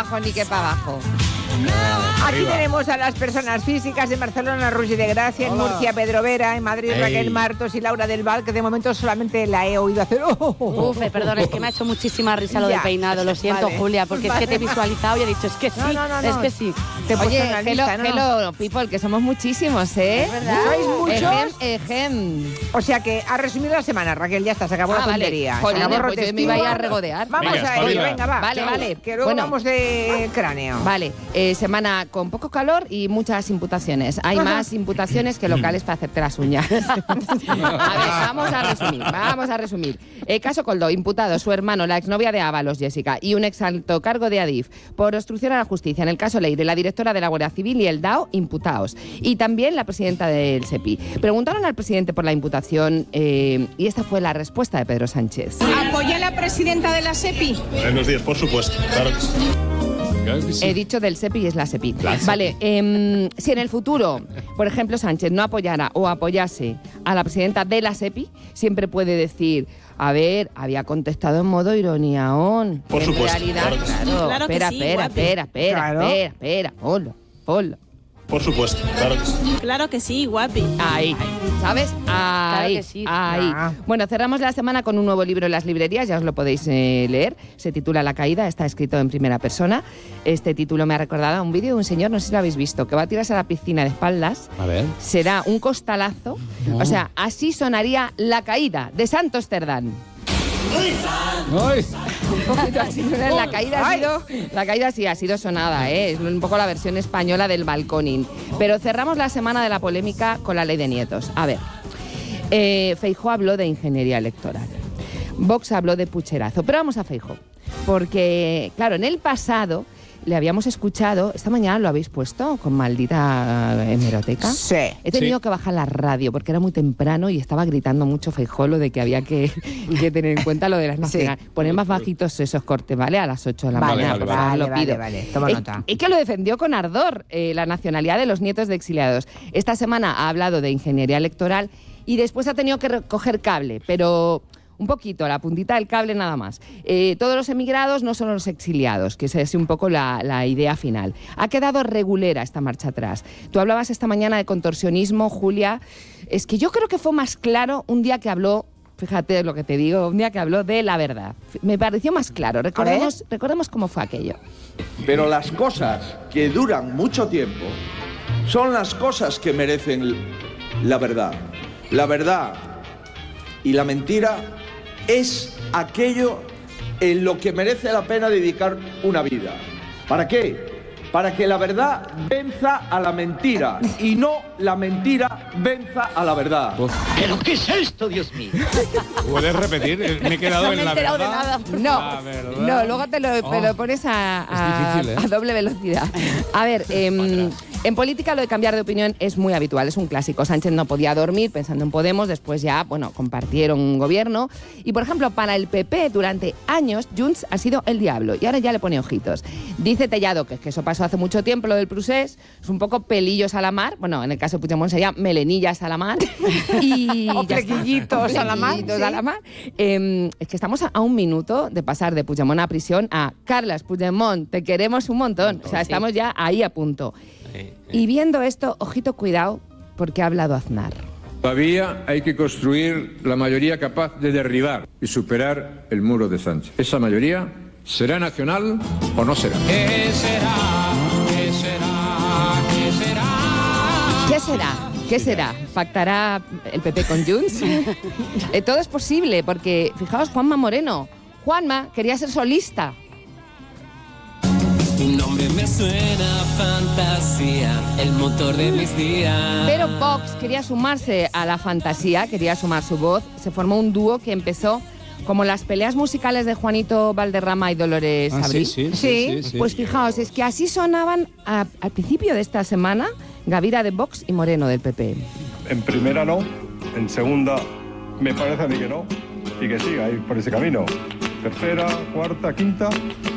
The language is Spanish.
abajo ni que para abajo. Aquí tenemos a las personas físicas en Barcelona, Roger de Gracia, en Murcia, Pedro Vera, en Madrid, Raquel Martos y Laura del Val, que de momento solamente la he oído hacer. Uf, perdón, es que me ha hecho muchísima risa lo del peinado, lo siento, vale. Julia, porque es que te he visualizado y he dicho, es que sí, es que sí. Oye, hello, people, que somos muchísimos, ¿eh? ¿Es verdad? ¿Sois muchos? Ejem. O sea que, a resumir la semana, Raquel, ya está, se acabó la tontería. Vale. Joder, pues yo me iba a ir a regodear. Vamos a ello, venga, va. Vale. Que luego vamos de cráneo. Vale, semana con poco calor y muchas imputaciones. Hay más imputaciones que locales para hacerte las uñas. A ver, vamos a resumir. Caso Coldo, imputado su hermano, la exnovia de Ábalos, Jessica, y un exalto cargo de Adif por obstrucción a la justicia. En el caso Leire, la directora de la Guardia Civil y el DAO, imputados. Y también la presidenta del SEPI. Preguntaron al presidente por la imputación y esta fue la respuesta de Pedro Sánchez. ¿Apoya a la presidenta de la SEPI? Buenos días, por supuesto, claro que sí. He dicho del SEPI y es la SEPI. Vale, si en el futuro, por ejemplo, Sánchez no apoyara o apoyase a la presidenta de la SEPI, siempre puede decir, a ver, había contestado en modo ironía, por supuesto, en realidad, claro que sí, espera, ponlo. Por supuesto, claro que sí. Claro que sí, guapi. Ahí, ¿sabes? Ahí, claro que sí. Ahí. Bueno, cerramos la semana con un nuevo libro en las librerías, ya os lo podéis leer. Se titula La caída, está escrito en primera persona. Este título me ha recordado a un vídeo de un señor, no sé si lo habéis visto, que va a tirarse a la piscina de espaldas. A ver. Será un costalazo. O sea, así sonaría La caída de Santos Cerdán. Un poquito así, la caída sí ha sido sonada, es un poco la versión española del balconing. Pero cerramos la semana de la polémica con la ley de nietos. A ver, Feijóo habló de ingeniería electoral, Vox habló de pucherazo, pero vamos a Feijóo, porque claro, en el pasado le habíamos escuchado, esta mañana lo habéis puesto con maldita hemeroteca. Sí. He tenido que bajar la radio porque era muy temprano y estaba gritando mucho Feijóo lo de que había que tener en cuenta lo de las nacionales. Sí. Poner más bajitos esos cortes, ¿vale? A las 8 de la mañana. Lo pido. Vale. Toma nota. Es que lo defendió con ardor la nacionalidad de los nietos de exiliados. Esta semana ha hablado de ingeniería electoral y después ha tenido que recoger cable, pero un poquito, la puntita del cable nada más. Todos los emigrados no son los exiliados, que esa es un poco la idea final. Ha quedado regulera esta marcha atrás. Tú hablabas esta mañana de contorsionismo, Julia. Es que yo creo que fue más claro un día que habló, fíjate lo que te digo, un día que habló de la verdad. Me pareció más claro. Recordemos cómo fue aquello. Pero las cosas que duran mucho tiempo son las cosas que merecen la verdad. La verdad y la mentira es aquello en lo que merece la pena dedicar una vida. ¿Para qué? Para que la verdad venza a la mentira y no la mentira venza a la verdad. ¿Pero qué es esto, Dios mío? ¿Puedes repetir? Me he quedado en la verdad. No, luego te lo pones a doble velocidad. A ver, en política lo de cambiar de opinión es muy habitual, es un clásico. Sánchez no podía dormir pensando en Podemos, después ya, compartieron un gobierno. Y, por ejemplo, para el PP, durante años, Junts ha sido el diablo y ahora ya le pone ojitos. Dice Tellado que eso pasó hace mucho tiempo, lo del procés, es un poco pelillos a la mar. Bueno, en el caso de Puigdemont sería melenillas a la mar. O flequillitos a la mar. Es que estamos a un minuto de pasar de Puigdemont a prisión a Carles Puigdemont, te queremos un montón. O sea, estamos ya ahí a punto. Y viendo esto, ojito, cuidado, porque ha hablado Aznar. Todavía hay que construir la mayoría capaz de derribar y superar el muro de Sánchez. Esa mayoría será nacional o no será. ¿Qué será? ¿Qué será? ¿Qué será? ¿Qué será? ¿Qué será? ¿Pactará el PP con Junts? Todo es posible, porque fijaos, Juanma Moreno. Juanma quería ser solista. Tu nombre me suena a fantasía, el motor de mis días. Pero Vox quería sumarse a la fantasía, quería sumar su voz. Se formó un dúo que empezó como las peleas musicales de Juanito Valderrama y Dolores Abril. Sí. Pues fijaos, es que así sonaban al principio de esta semana Gavira de Vox y Moreno del PP. En primera no, en segunda me parece a mí que no, y que siga ahí por ese camino. Tercera, cuarta, quinta,